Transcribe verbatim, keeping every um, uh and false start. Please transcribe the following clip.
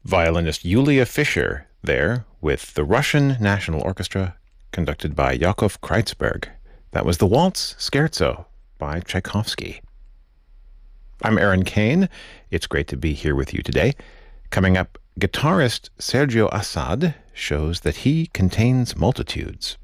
Violinist Yulia Fischer there with the Russian National Orchestra conducted by Yakov Kreitzberg. That was the Waltz Scherzo by Tchaikovsky. I'm Aaron Kane. It's great to be here with you today. Coming up, guitarist Sergio Assad shows that he contains multitudes.